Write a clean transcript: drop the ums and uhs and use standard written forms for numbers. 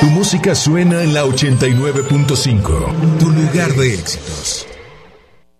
Tu música suena en la 89.5. Tu lugar de éxitos.